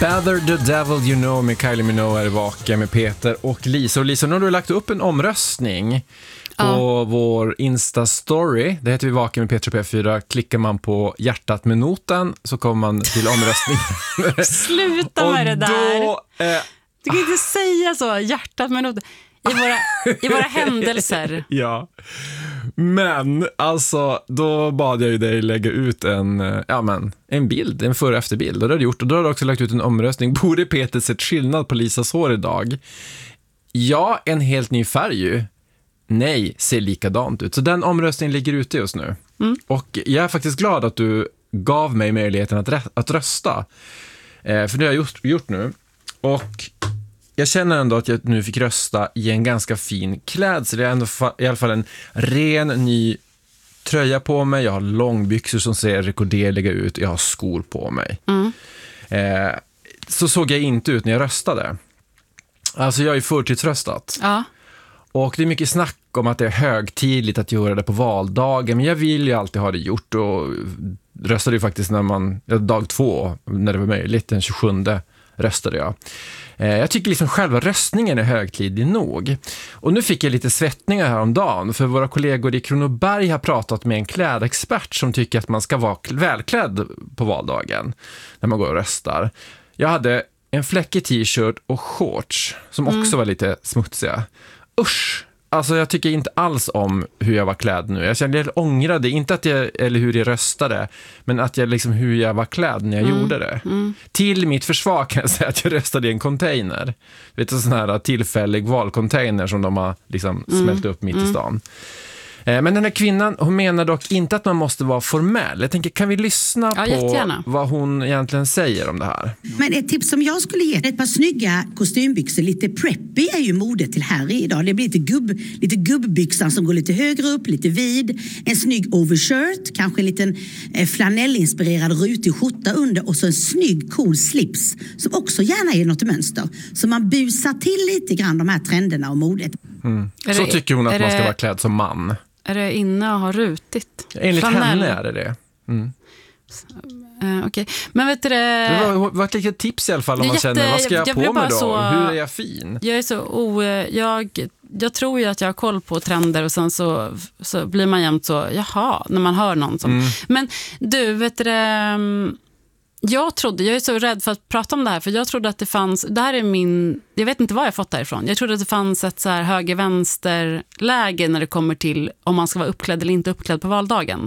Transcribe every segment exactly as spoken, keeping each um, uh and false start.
Better the Devil You Know med Kylie Minogue är vaken med Peter och Lisa. Och Lisa, nu har du lagt upp en omröstning på ja. vår Insta-story. Det heter vi Vaken med Peter P fyra. Klickar man på hjärtat med noten så kommer man till omröstningen. Sluta med det där. Då, eh, du kan inte säga så, hjärtat med noten. I våra, I våra händelser. Ja. Men alltså, då bad jag ju dig lägga ut en, ja men, en bild, en före- och efterbild. Och det har du gjort. Och då har du också lagt ut en omröstning. Borde Peter sett skillnad på Lisas hår idag? Ja, en helt ny färg ju. Nej, ser likadant ut. Så den omröstningen ligger ute just nu. Mm. Och jag är faktiskt glad att du gav mig möjligheten att, rä- att rösta. Eh, för det har jag just gjort nu. Och jag känner ändå att jag nu fick rösta i en ganska fin klädsel. Jag har ändå fa- i alla fall en ren ny tröja på mig. Jag har långbyxor som ser rekorderliga ut. Jag har skor på mig. Mm. Eh, så såg jag inte ut när jag röstade. Alltså jag är förtidsröstat. Ja. Och det är mycket snack om att det är högtidligt att göra det på valdagen. Men jag vill ju alltid ha det gjort. Och röstade ju faktiskt när man, dag två, när det var möjligt, den tjugosjunde röstade jag. Jag tycker liksom själva röstningen är högtidlig nog. Och nu fick jag lite svettningar här om dagen. För våra kollegor i Kronoberg har pratat med en klädexpert som tycker att man ska vara välklädd på valdagen när man går och röstar. Jag hade en fläckig t-shirt och shorts som också mm. var lite smutsiga. Usch! Alltså jag tycker inte alls om hur jag var klädd nu. Jag kände jag ångrade, inte att jag, eller hur jag röstade, men att jag liksom hur jag var klädd när jag mm. gjorde det. Mm. Till mitt försvar kan jag säga att jag röstade i en container. Vet, en sån här tillfällig valcontainer som de har liksom mm. smält upp mitt mm. i stan. Men den här kvinnan, hon menar dock inte att man måste vara formell. Jag tänker, kan vi lyssna ja, på jättegärna. Vad hon egentligen säger om det här? Men ett tips som jag skulle ge, ett par snygga kostymbyxor, lite preppy är ju modet till Harry idag. Det blir lite, gubb, lite gubbbyxan som går lite högre upp, lite vid. En snygg overshirt, kanske en liten eh, flanellinspirerad rutig skjorta under och så en snygg cool slips som också gärna är något mönster. Så man busar till lite grann de här trenderna och modet. Mm. Så det, tycker hon att man ska det... vara klädd som man. Är det inne och har rutigt? Enligt Flanell. Henne är det det. Mm. Uh, okay. Men vet du det... Det var, var ett litet tips i alla fall om man jätte... känner, vad ska jag, jag på mig då? Så... Hur är jag fin? Jag är så o... Jag, jag tror ju att jag har koll på trender och sen så, så blir man jämt så, jaha, när man hör någon som... Mm. Men du, vet du det... Jag trodde, jag är så rädd för att prata om det här, för jag trodde att det fanns, det här är min, jag vet inte var jag fått det ifrån. Jag trodde att det fanns ett så här höger-vänster läge när det kommer till om man ska vara uppklädd eller inte uppklädd på valdagen.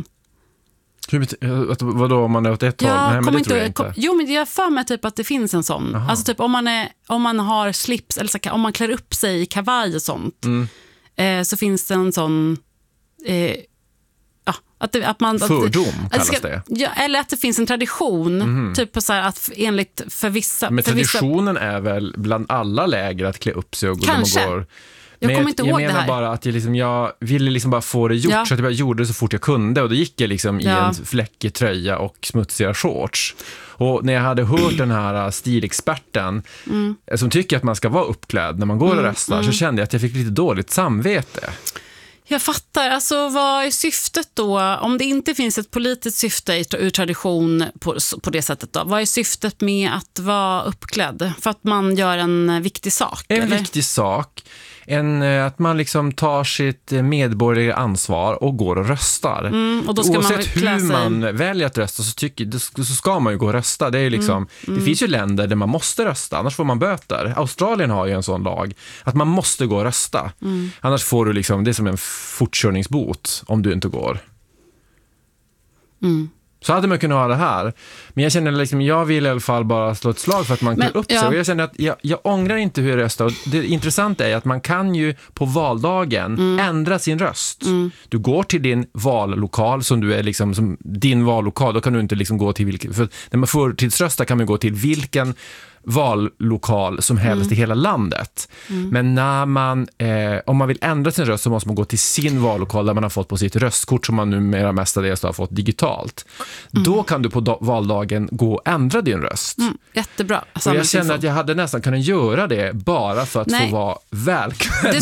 Hur, vadå om man är åt ett håll? Ja, Nej, men det inte, tror jag inte. Kom, jo, men jag för mig typ att det finns en sån. Aha. Alltså typ om man, är, om man har slips eller så, om man klär upp sig i kavaj och sånt mm. eh, så finns det en sån... Eh, Att det, att man, fördom att, kallas att ska, det. Ja, eller att det finns en tradition mm. typ på så här att enligt för vissa... Men för traditionen vissa, är väl bland alla läger att klä upp sig och gå kanske. Och går. Jag men kommer inte jag, ihåg jag menar det här. bara att jag, liksom, jag ville liksom bara få det gjort ja. Så att jag bara gjorde det så fort jag kunde och då gick jag liksom ja. I en fläckig tröja och smutsiga shorts. Och när jag hade hört den här stilexperten mm. som tycker att man ska vara uppklädd när man går mm. och röstar mm. så kände jag att jag fick lite dåligt samvete. Jag fattar. Alltså vad är syftet då? Om det inte finns ett politiskt syfte ur tradition på, på det sättet då. Vad är syftet med att vara uppklädd? För att man gör en viktig sak? En eller? viktig sak. En, att man liksom tar sitt medborgerliga ansvar och går och röstar. Mm, och då ska oavsett man hur man väljer att rösta så, tycker, så ska man ju gå och rösta. Det, är liksom, mm, mm. det finns ju länder där man måste rösta, annars får man böter. Australien har ju en sån lag att man måste gå och rösta. Mm. Annars får du liksom, det är som en fortkörningsbot om du inte går. Mm. Så hade man kunnat ha det här. Men jag känner liksom, jag vill i alla fall bara slå ett slag för att man kan upp sig. Ja. Och jag känner att jag, jag ångrar inte hur jag röstar. Och det intressanta är att man kan ju på valdagen mm. ändra sin röst. Mm. Du går till din vallokal som du är liksom, som din vallokal. Då kan du inte liksom gå till vilken, för när man får tidsrösta kan man gå till vilken vallokal som helst mm. i hela landet. Mm. Men när man, eh, om man vill ändra sin röst så måste man gå till sin vallokal där man har fått på sitt röstkort som man numera mestadels har fått digitalt. Mm. Då kan du på do- valdagen gå och ändra din röst. Mm. Jättebra. Och jag känner att jag hade nästan kunnat göra det bara för att Nej. Få vara välklädd